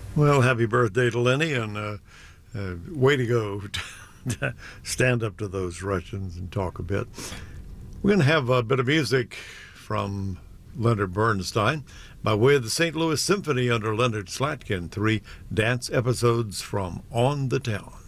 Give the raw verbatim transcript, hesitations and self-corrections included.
Well, happy birthday to Lenny, and uh, uh, way to go. Stand up to those Russians and talk a bit. We're going to have a bit of music from Leonard Bernstein by way of the Saint Louis Symphony under Leonard Slatkin, three dance episodes from On the Town.